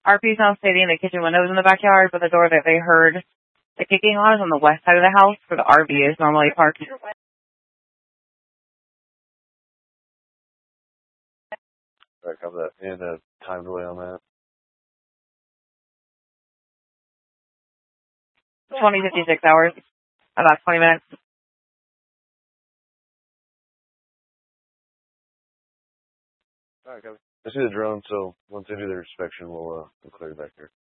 RP's now stating the kitchen window is in the backyard, but the door that they heard the kicking on is on the west side of the house where the RV is normally parked. All right, cover that. And time delay on that? 56 hours. About 20 minutes. All right, cover. I see the drone, so once they do their inspection, we'll clear you back here.